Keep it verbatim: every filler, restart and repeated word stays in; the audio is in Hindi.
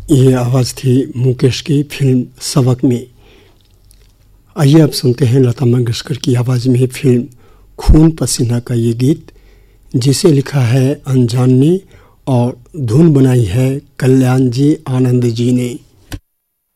ये आवाज़ थी मुकेश की फिल्म सबक में। आइए अब सुनते हैं लता मंगेशकर की आवाज़ में फिल्म खून पसीना का ये गीत, जिसे लिखा है अनजान ने और धुन बनाई है कल्याण जी आनंद जी ने।